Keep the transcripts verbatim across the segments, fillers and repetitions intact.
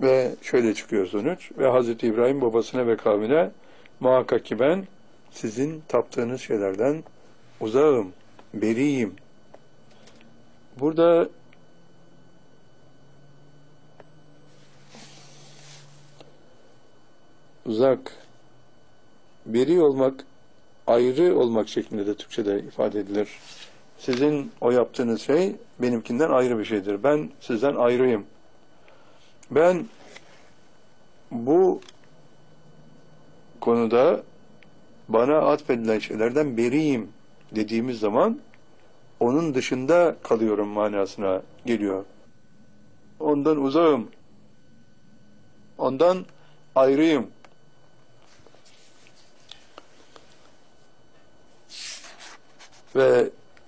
Ve şöyle çıkıyor sonuç. Ve Hazreti İbrahim babasına ve kavmine muhakkak ki ben sizin taptığınız şeylerden uzağım, beriyim. Burada uzak, beri olmak, ayrı olmak şeklinde de Türkçe'de ifade edilir. Sizin o yaptığınız şey benimkinden ayrı bir şeydir. Ben sizden ayrıyım. Ben bu konuda bana atfedilen şeylerden beriyim dediğimiz zaman onun dışında kalıyorum manasına geliyor. Ondan uzağım. Ondan ayrıyım. Ve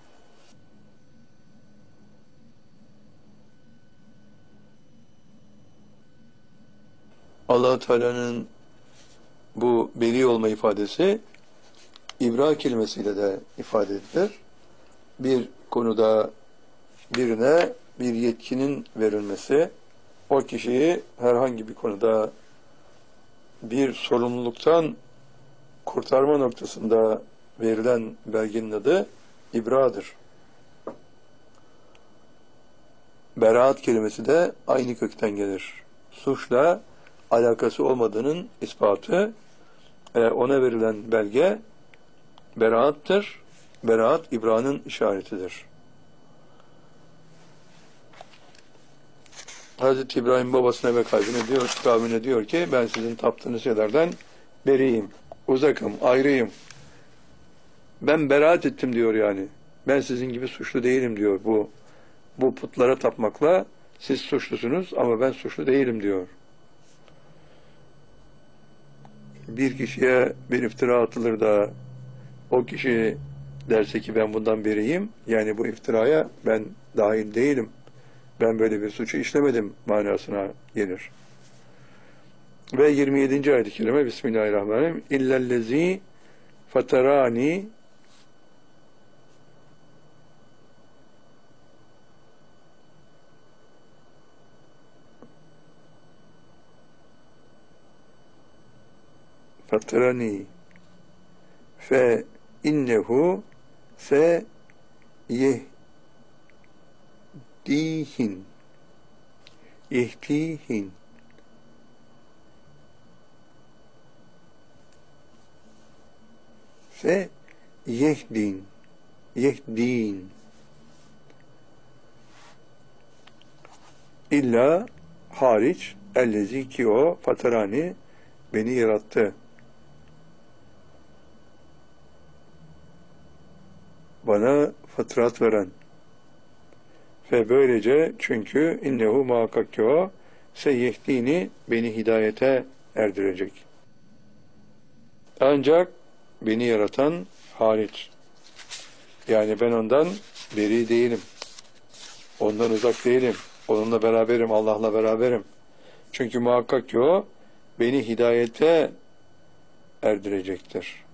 Allah-u Teala'nın bu beri olma ifadesi ibra kelimesiyle de ifade edilir. Bir konuda birine bir yetkinin verilmesi, o kişiyi herhangi bir konuda bir sorumluluktan kurtarma noktasında verilen belgenin adı ibradır. Beraat kelimesi de aynı kökten gelir. Suçla alakası olmadığının ispatı, e, ona verilen belge beraattır. Beraat İbra'nın işaretidir. Hazreti İbrahim babasına ve kavmine diyor, kavmine diyor ki ben sizin taptığınız şeylerden beriyim, uzakım, ayrıyım. Ben beraat ettim diyor yani. Ben sizin gibi suçlu değilim diyor. Bu bu putlara tapmakla siz suçlusunuz ama ben suçlu değilim diyor. Bir kişiye bir iftira atılır da o kişi derse ki ben bundan beriyim, yani bu iftiraya ben dahil değilim, ben böyle bir suçu işlemedim manasına gelir. Ve yirmi yedinci ayet-i kerime Bismillahirrahmanirrahim İllellezî fatarani fatarani fe innehu se yehdihin yehdihin fe yehdin yehdin illa hariç ellezi ki o fatarani beni yarattı, bana fıtrat veren ve böylece çünkü innehu muhakkak ki o seyyehdini beni hidayete erdirecek. Ancak beni yaratan hariç. Yani ben ondan beri değilim. Ondan uzak değilim. Onunla beraberim, Allah'la beraberim. Çünkü muhakkak ki o beni hidayete erdirecektir.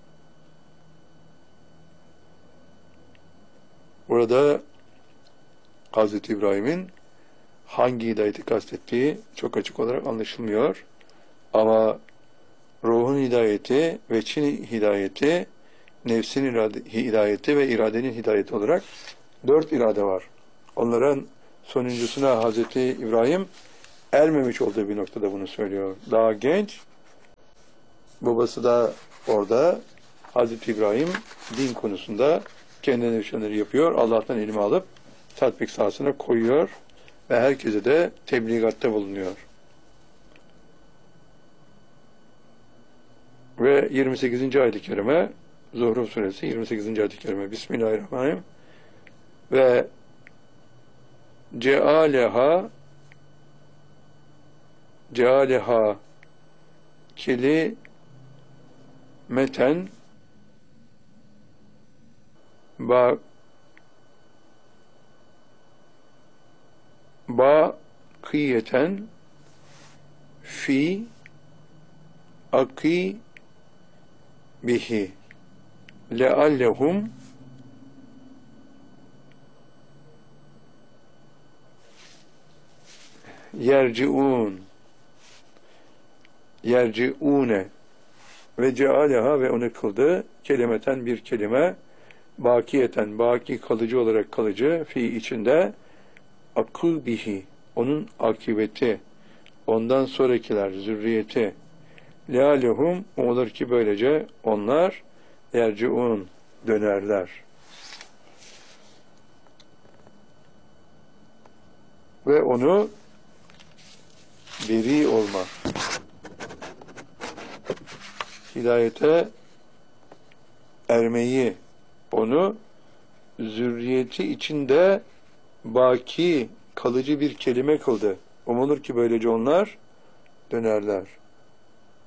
Burada Hazreti İbrahim'in hangi hidayeti kastettiği çok açık olarak anlaşılmıyor. Ama ruhun hidayeti, veçin hidayeti, nefsin irade, hidayeti ve iradenin hidayeti olarak dört irade var. Onların sonuncusuna Hazreti İbrahim ermemiş olduğu bir noktada bunu söylüyor. Daha genç, babası da orada. Hazreti İbrahim din konusunda kendine düşenleri yapıyor. Allah'tan ilmi alıp tatbik sahasına koyuyor ve herkese de tebligatta bulunuyor. Ve yirmi sekizinci ayet-i kerime Zuhruf suresi yirmi sekizinci ayet-i kerime Bismillahirrahmanirrahim ve cealeha cealeha kili meten ba bakiyeten fi aki bihi leallehum yerciun yerciune ve cealeha ve onu kıldı kelimeten bir kelime bakiyeten baki kalıcı olarak kalıcı fi içinde akubihi onun akıbeti ondan sonrakiler zürriyeti lealehum olur ki böylece onlar yerciun dönerler. Ve onu beri olma, hidayete ermeyi, onu zürriyeti içinde baki, kalıcı bir kelime kıldı. Umulur ki böylece onlar dönerler.